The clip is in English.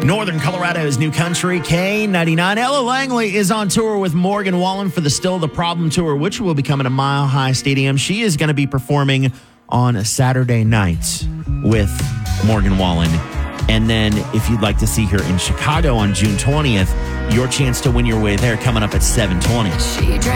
Northern Colorado's New Country, K99. Ella Langley is on tour with Morgan Wallen for the Still the Problem Tour, which will be coming to Mile High Stadium. She is going to be performing on a Saturday night with Morgan Wallen. And then if you'd like to see her in Chicago on June 20th, your chance to win your way there coming up at 7:20.